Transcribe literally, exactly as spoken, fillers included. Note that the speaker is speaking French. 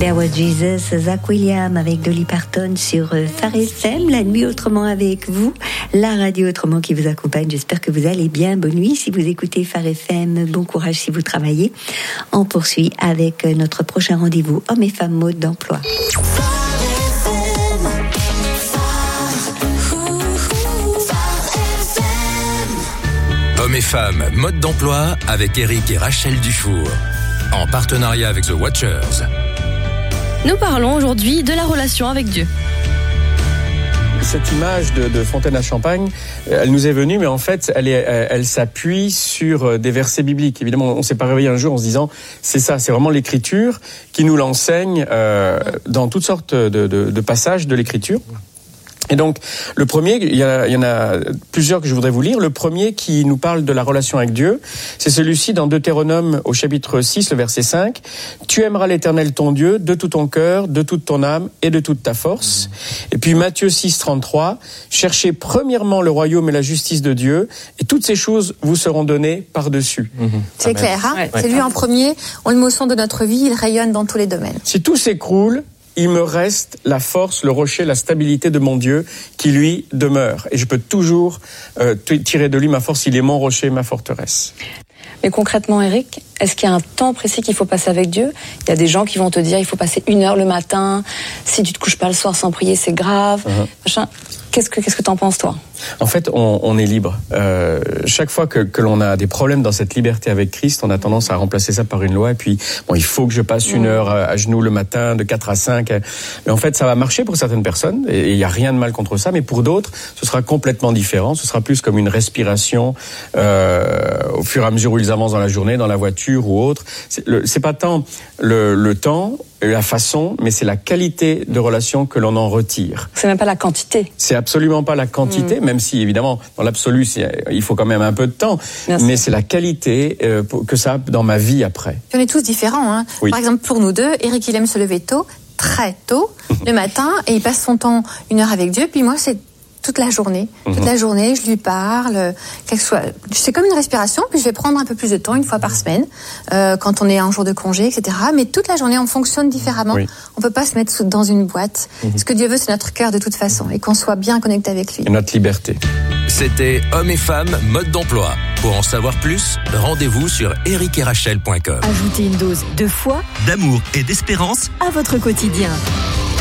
There Was Jesus, Zach Williams avec Dolly Parton sur Phare F M, la nuit autrement avec vous, la radio autrement qui vous accompagne. J'espère que vous allez bien. Bonne nuit si vous écoutez Phare F M, bon courage si vous travaillez. On poursuit avec notre prochain rendez-vous, hommes et femmes mode d'emploi. Hommes et femmes, mode d'emploi avec Eric et Rachel Dufour. En partenariat avec The Watchers. Nous parlons aujourd'hui de la relation avec Dieu. Cette image de, de fontaine à champagne, elle nous est venue, mais en fait, elle, est, elle, elle s'appuie sur des versets bibliques. Évidemment, on ne s'est pas réveillé un jour en se disant, c'est ça, c'est vraiment l'Écriture qui nous l'enseigne euh, dans toutes sortes de, de, de passages de l'Écriture. Et donc, le premier, il y, a, il y en a plusieurs que je voudrais vous lire. Le premier qui nous parle de la relation avec Dieu, c'est celui-ci dans Deutéronome au chapitre six, le verset cinq. « Tu aimeras l'Éternel ton Dieu de tout ton cœur, de toute ton âme et de toute ta force. » Et puis Matthieu six, trente-trois. « Cherchez premièrement le royaume et la justice de Dieu, et toutes ces choses vous seront données par-dessus. Mmh. » C'est Amen. Clair, hein ouais. C'est lui en premier. On le met au centre de notre vie, il rayonne dans tous les domaines. Si tout s'écroule, il me reste la force, le rocher, la stabilité de mon Dieu qui lui demeure. Et je peux toujours euh, tirer de lui ma force, il est mon rocher, ma forteresse. Mais concrètement, Eric, est-ce qu'il y a un temps précis qu'il faut passer avec Dieu ? Il y a des gens qui vont te dire il faut passer une heure le matin, si tu te couches pas le soir sans prier, c'est grave. Uh-huh. Machin. Qu'est-ce que qu'est-ce que t'en penses, toi ? En fait, on, on est libre. Euh, chaque fois que, que l'on a des problèmes dans cette liberté avec Christ, on a tendance à remplacer ça par une loi. Et puis, bon, il faut que je passe une heure à, à genoux le matin, de quatre à cinq. Mais en fait, ça va marcher pour certaines personnes, et il n'y a rien de mal contre ça. Mais pour d'autres, ce sera complètement différent. Ce sera plus comme une respiration euh, au fur et à mesure où ils avancent dans la journée, dans la voiture ou autre. C'est, le, c'est pas tant le, le temps, la façon, mais c'est la qualité de relation que l'on en retire. C'est même pas la quantité. C'est absolument pas la quantité, mmh. même si évidemment dans l'absolu c'est, il faut quand même un peu de temps. Merci. Mais c'est la qualité euh, que ça a dans ma vie après. On est tous différents. Hein. Oui. Par exemple pour nous deux, Eric il aime se lever tôt, très tôt le matin, et il passe son temps une heure avec Dieu. Puis moi c'est toute la journée, toute mmh. la journée, je lui parle, quelque soit, c'est comme une respiration, puis je vais prendre un peu plus de temps, une fois par semaine, euh, quand on est en jour de congé, et cetera. Mais toute la journée, on fonctionne différemment. Oui. On peut pas se mettre dans une boîte. Mmh. Ce que Dieu veut, c'est notre cœur de toute façon, et qu'on soit bien connecté avec lui. Et notre liberté. C'était Hommes et femmes, mode d'emploi. Pour en savoir plus, rendez-vous sur eric et rachel point com. Ajoutez une dose de foi, d'amour et d'espérance à votre quotidien.